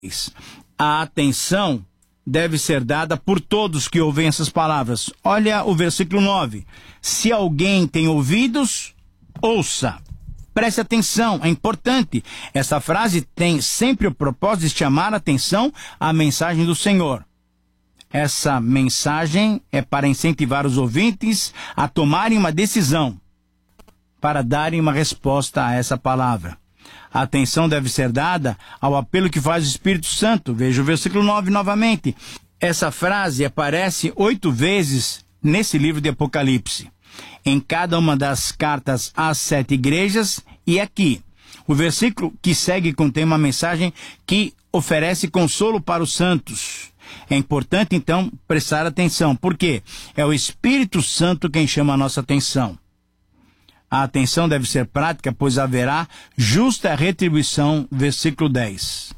A atenção deve ser dada por todos que ouvem essas palavras. Olha o versículo 9. Se alguém tem ouvidos, ouça. Preste atenção, é importante. Essa frase tem sempre o propósito de chamar a atenção à mensagem do Senhor. Essa mensagem é para incentivar os ouvintes a tomarem uma decisão, para darem uma resposta a essa palavra. A atenção deve ser dada ao apelo que faz o Espírito Santo. Veja o versículo 9 novamente. Essa frase aparece 8 vezes nesse livro de Apocalipse, em cada uma das cartas às 7 igrejas, e aqui. O versículo que segue contém uma mensagem que oferece consolo para os santos. É importante, então, prestar atenção, porque é o Espírito Santo quem chama a nossa atenção. A atenção deve ser prática, pois haverá justa retribuição, versículo 10.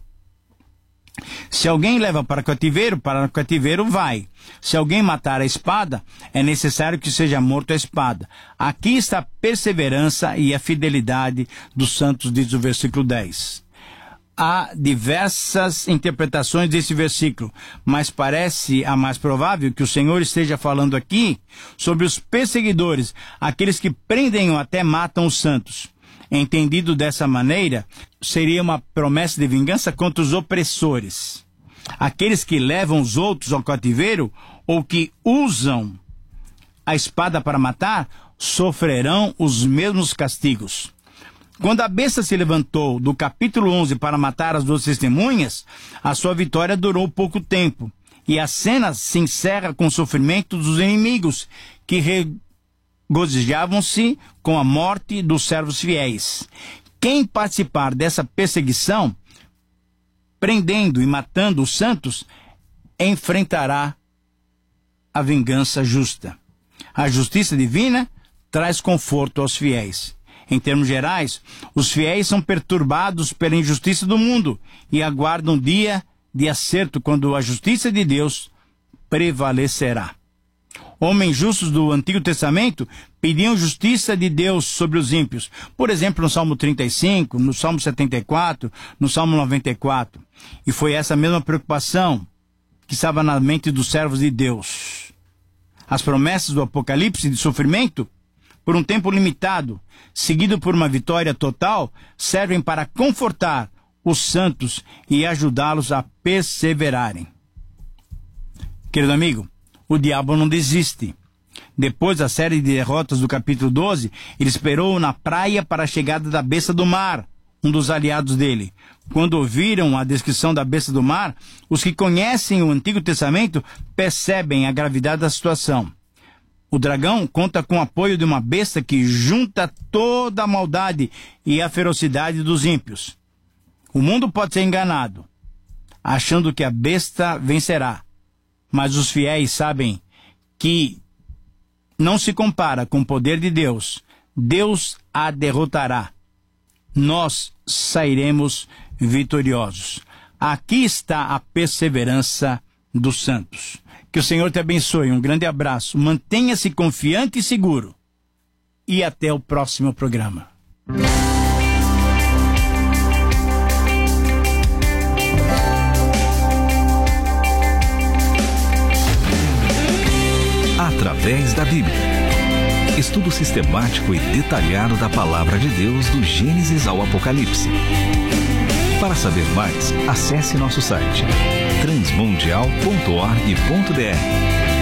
Se alguém leva para o cativeiro vai. Se alguém matar a espada, é necessário que seja morto a espada. Aqui está a perseverança e a fidelidade dos santos, diz o versículo 10. Há diversas interpretações desse versículo, mas parece a mais provável que o Senhor esteja falando aqui sobre os perseguidores, aqueles que prendem ou até matam os santos. Entendido dessa maneira, seria uma promessa de vingança contra os opressores. Aqueles que levam os outros ao cativeiro ou que usam a espada para matar, sofrerão os mesmos castigos. Quando a besta se levantou do capítulo 11 para matar as 2 testemunhas, a sua vitória durou pouco tempo. E a cena se encerra com o sofrimento dos inimigos, que regozijavam-se com a morte dos servos fiéis. Quem participar dessa perseguição, prendendo e matando os santos, enfrentará a vingança justa. A justiça divina traz conforto aos fiéis. Em termos gerais, os fiéis são perturbados pela injustiça do mundo e aguardam dia de acerto, quando a justiça de Deus prevalecerá. Homens justos do Antigo Testamento pediam justiça de Deus sobre os ímpios. Por exemplo, no Salmo 35, no Salmo 74, no Salmo 94. E foi essa mesma preocupação que estava na mente dos servos de Deus. As promessas do Apocalipse de sofrimento, por um tempo limitado, seguido por uma vitória total, servem para confortar os santos e ajudá-los a perseverarem. Querido amigo, o diabo não desiste. Depois da série de derrotas do capítulo 12, ele esperou na praia para a chegada da besta do mar, um dos aliados dele. Quando ouviram a descrição da besta do mar, os que conhecem o Antigo Testamento percebem a gravidade da situação. O dragão conta com o apoio de uma besta que junta toda a maldade e a ferocidade dos ímpios. O mundo pode ser enganado, achando que a besta vencerá. Mas os fiéis sabem que não se compara com o poder de Deus. Deus a derrotará. Nós sairemos vitoriosos. Aqui está a perseverança dos santos. Que o Senhor te abençoe. Um grande abraço. Mantenha-se confiante e seguro. E até o próximo programa. Através da Bíblia. Estudo sistemático e detalhado da Palavra de Deus do Gênesis ao Apocalipse. Para saber mais, acesse nosso site transmundial.org.br.